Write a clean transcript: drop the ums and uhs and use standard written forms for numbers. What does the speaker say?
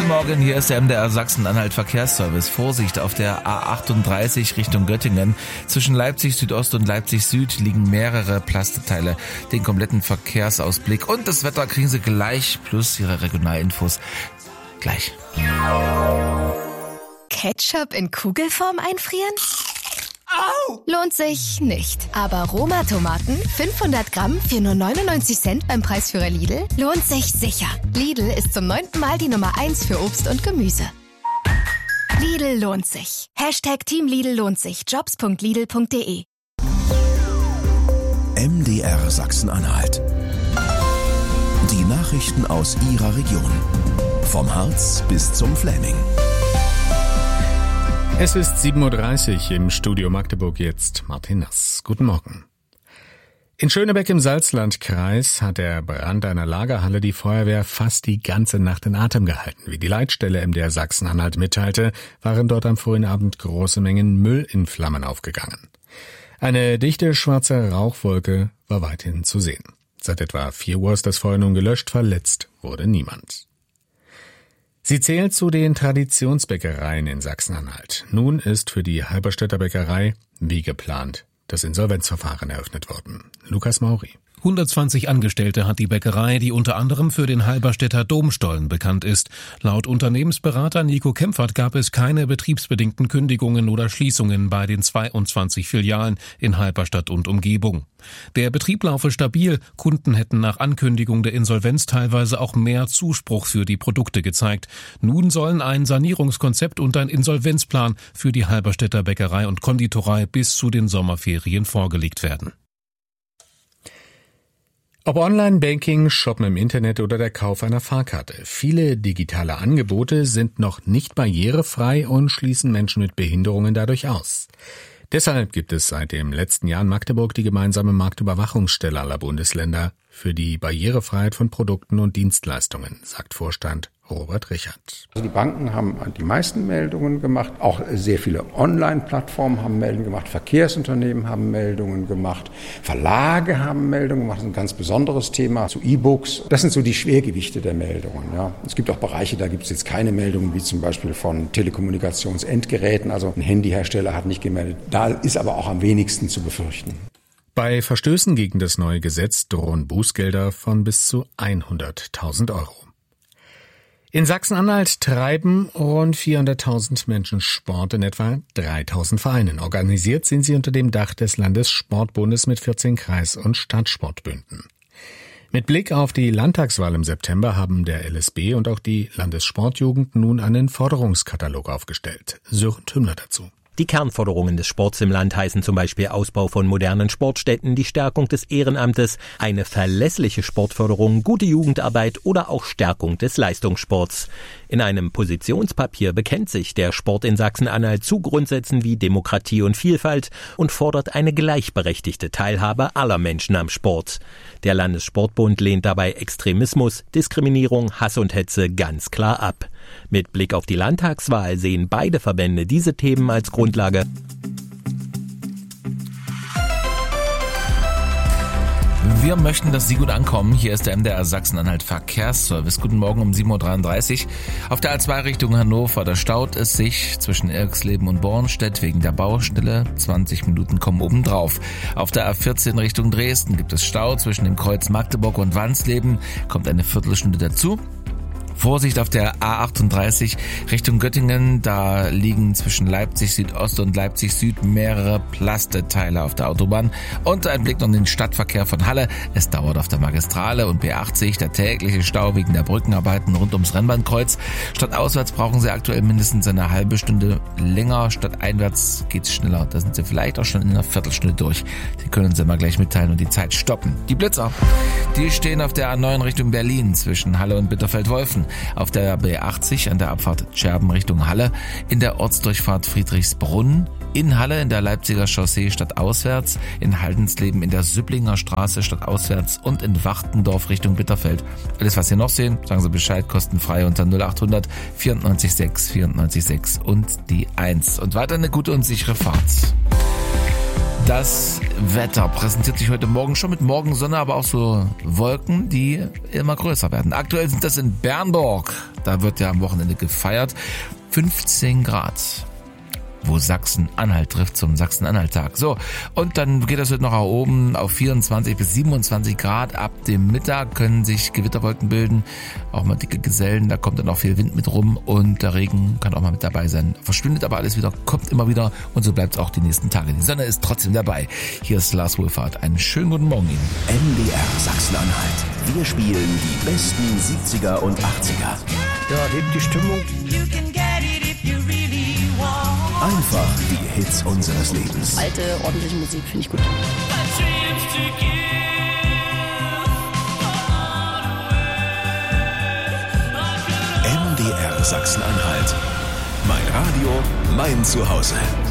Guten Morgen, hier ist der MDR Sachsen-Anhalt Verkehrsservice. Vorsicht, auf der A38 Richtung Göttingen. Zwischen Leipzig Südost und Leipzig Süd liegen mehrere Plasteteile. Den kompletten Verkehrsausblick und das Wetter kriegen Sie gleich, plus Ihre Regionalinfos gleich. Ketchup in Kugelform einfrieren? Au! Lohnt sich nicht. Aber Roma-Tomaten, 500 Gramm für nur 99 Cent beim Preisführer Lidl, lohnt sich sicher. Lidl ist zum 9. Mal die Nummer 1 für Obst und Gemüse. Lidl lohnt sich. #Team Lidl lohnt sich. Jobs.lidl.de. MDR Sachsen-Anhalt. Die Nachrichten aus Ihrer Region. Vom Harz bis zum Fläming. Es ist 7.30 Uhr im Studio Magdeburg, jetzt Martin Nass. Guten Morgen. In Schönebeck im Salzlandkreis hat der Brand einer Lagerhalle die Feuerwehr fast die ganze Nacht in Atem gehalten. Wie die Leitstelle MDR Sachsen-Anhalt mitteilte, waren dort am frühen Abend große Mengen Müll in Flammen aufgegangen. Eine dichte schwarze Rauchwolke war weithin zu sehen. Seit etwa 4 Uhr ist das Feuer nun gelöscht, verletzt wurde niemand. Sie zählt zu den Traditionsbäckereien in Sachsen-Anhalt. Nun ist für die Halberstädter Bäckerei, wie geplant, das Insolvenzverfahren eröffnet worden. Lukas Mauri. 120 Angestellte hat die Bäckerei, die unter anderem für den Halberstädter Domstollen bekannt ist. Laut Unternehmensberater Nico Kempfert gab es keine betriebsbedingten Kündigungen oder Schließungen bei den 22 Filialen in Halberstadt und Umgebung. Der Betrieb laufe stabil, Kunden hätten nach Ankündigung der Insolvenz teilweise auch mehr Zuspruch für die Produkte gezeigt. Nun sollen ein Sanierungskonzept und ein Insolvenzplan für die Halberstädter Bäckerei und Konditorei bis zu den Sommerferien vorgelegt werden. Ob Online-Banking, Shoppen im Internet oder der Kauf einer Fahrkarte. Viele digitale Angebote sind noch nicht barrierefrei und schließen Menschen mit Behinderungen dadurch aus. Deshalb gibt es seit dem letzten Jahr in Magdeburg die gemeinsame Marktüberwachungsstelle aller Bundesländer für die Barrierefreiheit von Produkten und Dienstleistungen, sagt Vorstand Robert Richard. Also die Banken haben die meisten Meldungen gemacht, auch sehr viele Online-Plattformen haben Meldungen gemacht, Verkehrsunternehmen haben Meldungen gemacht, Verlage haben Meldungen gemacht, das ist ein ganz besonderes Thema, zu E-Books. Das sind so die Schwergewichte der Meldungen. Ja. Es gibt auch Bereiche, da gibt es jetzt keine Meldungen, wie zum Beispiel von Telekommunikationsendgeräten, also ein Handyhersteller hat nicht gemeldet. Da ist aber auch am wenigsten zu befürchten. Bei Verstößen gegen das neue Gesetz drohen Bußgelder von bis zu 100.000 Euro. In Sachsen-Anhalt treiben rund 400.000 Menschen Sport in etwa 3.000 Vereinen. Organisiert sind sie unter dem Dach des Landessportbundes mit 14 Kreis- und Stadtsportbünden. Mit Blick auf die Landtagswahl im September haben der LSB und auch die Landessportjugend nun einen Forderungskatalog aufgestellt. Sören Tümmler dazu. Die Kernforderungen des Sports im Land heißen zum Beispiel Ausbau von modernen Sportstätten, die Stärkung des Ehrenamtes, eine verlässliche Sportförderung, gute Jugendarbeit oder auch Stärkung des Leistungssports. In einem Positionspapier bekennt sich der Sport in Sachsen-Anhalt zu Grundsätzen wie Demokratie und Vielfalt und fordert eine gleichberechtigte Teilhabe aller Menschen am Sport. Der Landessportbund lehnt dabei Extremismus, Diskriminierung, Hass und Hetze ganz klar ab. Mit Blick auf die Landtagswahl sehen beide Verbände diese Themen als Grundlage. Wir möchten, dass Sie gut ankommen. Hier ist der MDR Sachsen-Anhalt Verkehrsservice. Guten Morgen um 7.33 Uhr. Auf der A2 Richtung Hannover, da staut es sich zwischen Irxleben und Bornstedt wegen der Baustelle. 20 Minuten kommen obendrauf. Auf der A14 Richtung Dresden gibt es Stau zwischen dem Kreuz Magdeburg und Wansleben. Kommt eine Viertelstunde dazu. Vorsicht auf der A38 Richtung Göttingen, da liegen zwischen Leipzig Südost und Leipzig Süd mehrere Plasteteile auf der Autobahn. Und ein Blick noch in den Stadtverkehr von Halle. Es dauert auf der Magistrale und B80 der tägliche Stau wegen der Brückenarbeiten rund ums Rennbahnkreuz. Stadtauswärts brauchen Sie aktuell mindestens eine halbe Stunde länger, stadteinwärts geht's schneller. Da sind Sie vielleicht auch schon in einer Viertelstunde durch. Sie können uns immer gleich mitteilen und die Zeit stoppen. Die Blitzer, die stehen auf der A9 Richtung Berlin zwischen Halle und Bitterfeld-Wolfen. Auf der B80 an der Abfahrt Scherben Richtung Halle, in der Ortsdurchfahrt Friedrichsbrunn, in Halle in der Leipziger Chaussee stadtauswärts, in Haldensleben in der Süpplinger Straße stadtauswärts und in Wachtendorf Richtung Bitterfeld. Alles, was Sie noch sehen, sagen Sie Bescheid, kostenfrei unter 0800 94 6 94 6 und die 1. Und weiter eine gute und sichere Fahrt. Das Wetter präsentiert sich heute Morgen schon mit Morgensonne, aber auch so Wolken, die immer größer werden. Aktuell sind das in Bernburg Da wird ja am Wochenende gefeiert. 15 Grad. Wo Sachsen-Anhalt trifft zum Sachsen-Anhalt-Tag. So, und dann geht das heute noch nach oben auf 24 bis 27 Grad. Ab dem Mittag können sich Gewitterwolken bilden, auch mal dicke Gesellen, da kommt dann auch viel Wind mit rum und der Regen kann auch mal mit dabei sein. Verschwindet aber alles wieder, kommt immer wieder und so bleibt es auch die nächsten Tage. Die Sonne ist trotzdem dabei. Hier ist Lars Wohlfahrt. Einen schönen guten Morgen Ihnen. MDR Sachsen-Anhalt. Wir spielen die besten 70er und 80er. Ja, hebt die Stimmung. Einfach die Hits unseres Lebens. Alte, ordentliche Musik finde ich gut. MDR Sachsen-Anhalt. Mein Radio, mein Zuhause.